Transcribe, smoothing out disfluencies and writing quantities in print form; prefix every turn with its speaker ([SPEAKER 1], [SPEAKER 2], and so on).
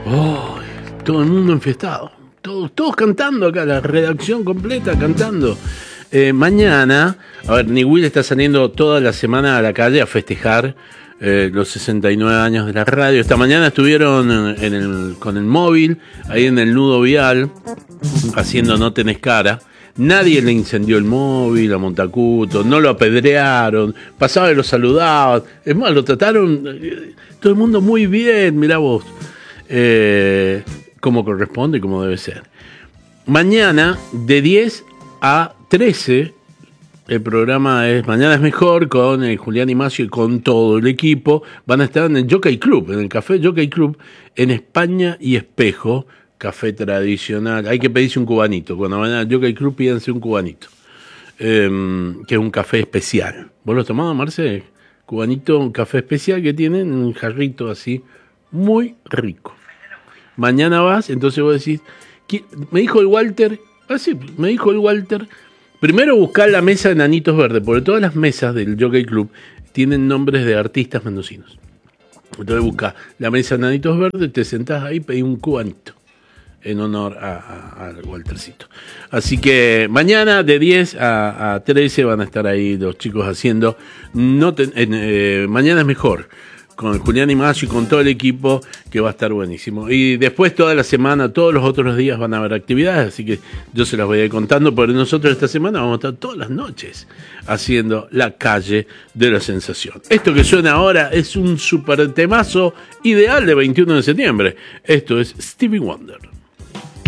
[SPEAKER 1] Oh, todo el mundo enfiestado. Todos cantando acá, la redacción completa cantando. Mañana, a ver, Niwil está saliendo toda la semana a la calle a festejar los 69 años de la radio. Esta mañana estuvieron con el móvil, ahí en el nudo vial, haciendo No Tenés Cara. Nadie le incendió el móvil a Montacuto, no lo apedrearon, pasaba y lo saludaban. Es más, lo trataron todo el mundo muy bien, mirá vos. Como corresponde y como debe ser. Mañana, de 10 a 13, el programa es Mañana es Mejor con Julián Imacio y con todo el equipo. Van a estar en el Jockey Club, en el Café Jockey Club, en España y Espejo. Café tradicional. Hay que pedirse un cubanito. Cuando vayan al Jockey Club, pídanse un cubanito. Que es un café especial. ¿Vos lo tomás, Marce? Cubanito, un café especial que tienen un jarrito así, muy rico. Mañana vas, entonces vos decís, me dijo el Walter, me dijo el Walter, primero buscar la mesa de Nanitos Verdes, porque todas las mesas del Jockey Club tienen nombres de artistas mendocinos. Entonces buscás la mesa de Nanitos Verdes, te sentás ahí y pedís un cubanito, en honor al Waltercito. Así que mañana de 10 a 13 van a estar ahí los chicos haciendo Mañana es Mejor, con Julián Imacio y con todo el equipo, que va a estar buenísimo. Y después toda la semana, todos los otros días van a haber actividades, así que yo se las voy a ir contando, pero nosotros esta semana vamos a estar todas las noches haciendo La Calle de la Sensación. Esto que suena ahora es un super temazo ideal de 21 de septiembre. Esto es Stevie Wonder.